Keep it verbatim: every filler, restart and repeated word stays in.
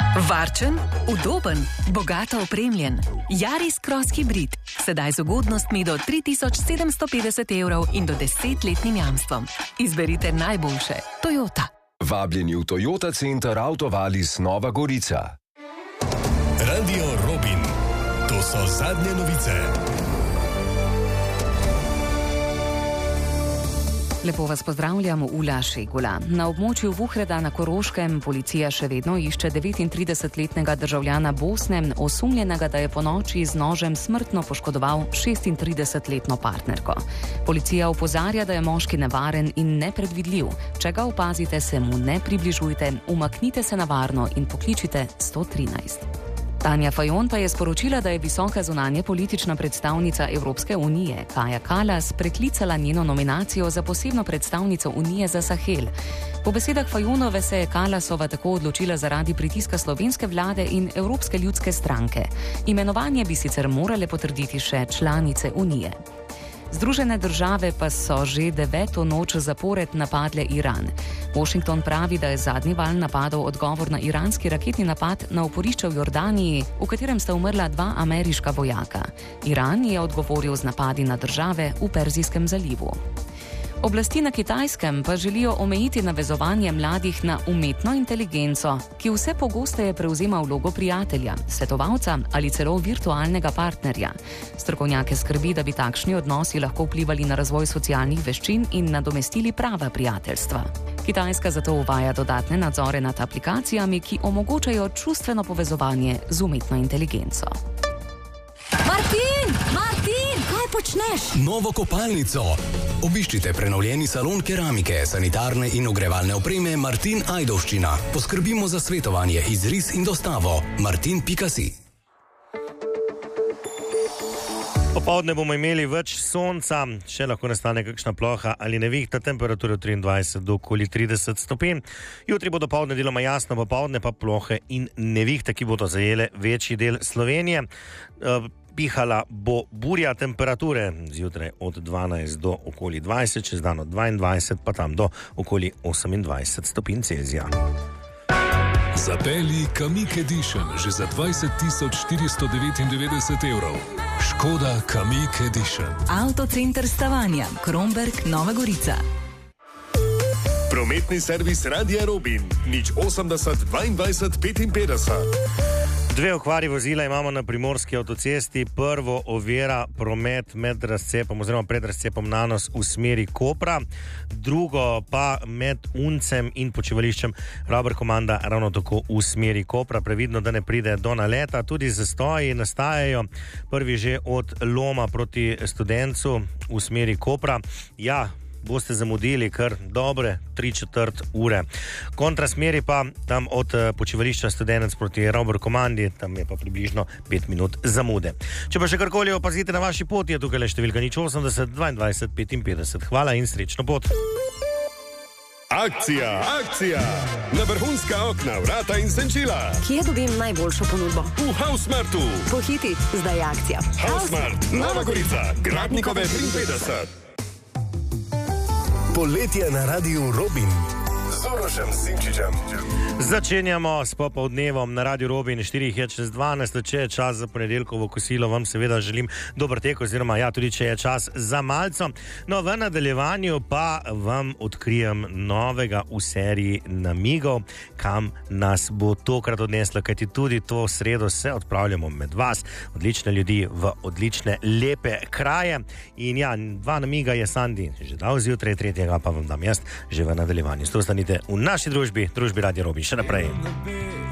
Varčen, udoben, bogato opremljen. Yaris Cross Hybrid. Sedaj z ugodnostmi do tri tisoč sedemsto petdeset evrov in do desetletnim jamstvom. Izberite najboljše. Toyota. Vabljeni v Toyota Center Autovalis Nova Gorica. Radio Robin. To so zadnje novice. Lepo vas pozdravljam, Ula Šegula. Na območju Vuhreda na Koroškem policija še vedno išče devetintridesetletnega državljana Bosne, osumljenega, da je ponoči z nožem smrtno poškodoval šestintridesetletno partnerko. Policija opozarja, da je moški nevaren in nepredvidljiv. Če ga opazite, se mu ne približujte, umaknite se na varno in pokličite sto trinajst. Tanja Fajon pa je sporočila, da je visoka zunanje politična predstavnica Evropske unije, Kaja Kallas, preklicala njeno nominacijo za posebno predstavnico Unije za Sahel. Po besedah Fajonove se je Kallasova tako odločila zaradi pritiska slovenske vlade in Evropske ljudske stranke. Imenovanje bi sicer morale potrditi še članice Unije. Združene države pa so že deveto noč zapored napadle Iran. Washington pravi, da je zadnji val napadov odgovor na iranski raketni napad na oporišče v Jordaniji, v katerem sta umrla dva ameriška vojaka. Iran je odgovoril z napadi na države v Perzijskem zalivu. Oblasti na Kitajskem pa želijo omejiti navezovanje mladih na umetno inteligenco, ki vse pogosteje prevzema vlogo prijatelja, svetovalca ali celo virtualnega partnerja. Strokovnjake skrbi, da bi takšni odnosi lahko vplivali na razvoj socialnih veščin in nadomestili prava prijateljstva. Kitajska zato uvaja dodatne nadzore nad aplikacijami, ki omogočajo čustveno povezovanje z umetno inteligenco. Martin! Martin! Kaj počneš? Novo kopalnico. Obiščite prenovljeni salon keramike, sanitarne in ogrevalne opreme Martin Ajdovščina. Poskrbimo za svetovanje, izris in dostavo. martin pika si. Popoldne bomo imeli več sonca, še lahko nastane kakšna ploha ali nevihta, temperatura triindvajset do okoli trideset stopinj. Jutri bo dopoldne deloma jasno, popoldne pa plohe in nevihte, ki bodo zajele večji del Slovenije. Pihala bo burja, temperature zjutraj od dvanajst do okoli dvajset, čez dan od dvaindvajset, pa tam do okoli osemindvajset stopinj Celzija. Zapelji Kamiq Edition že za dvajset tisoč štiristo devetindevetdeset evrov. Škoda Kamiq Edition. Avtocenter Stavanja, Kromberk, Nova Gorica. Prometni servis Radia Robin, nič osemdeset dvaindvajset petinpetdeset. Dve okvari vozila imamo na primorski avtocesti. Prvo ovira promet med razcepom oziroma pred razcepom Nanos v smeri Kopra, drugo pa med Uncem in počivališčem Robert Komanda ravno tako v smeri Kopra. Previdno, da ne pride do naleta. Tudi zastoji nastajajo, prvi že od Loma proti Studencu v smeri Kopra. Ja, boste zamudili kar dobre tri četrt ure. Kontrasmeri pa tam od počivališča Studenec proti Robert Komandi, tam je pa približno pet minut zamude. Če pa še karkoli opazite na vaši poti, je tukaj le številka nič osemdeset dvaindvajset petinpetdeset. Hvala in srečno pot. Akcija, akcija! Na vrhunska okna, vrata in senčila. Kje dobim najboljšo ponudbo? V Hausmartu. Pohiti, zdaj je akcija. Hausmart, Nova Gorica, Gradnikove triinpetdeset. Poletje na Radiu Robin. Z Urošem Simčičem. Začenjamo s popoldnevom na Radiu Robin, štirih je čez dvanajst, če je čas za ponedeljkovo kosilo, vam seveda želim dober tek, oziroma ja, tudi če je čas za malco. No, v nadaljevanju pa vam odkrijem novega v seriji namigov, kam nas bo tokrat odneslo, kajti tudi to sredo se odpravljamo med vas, odlične ljudi v odlične, lepe kraje. In ja, dva namiga je Sandi že dal zjutraj, tretjega pa vam dam jaz že v nadaljevanju. Ostanite v naši družbi, družbi Radia Robin. Še naprej.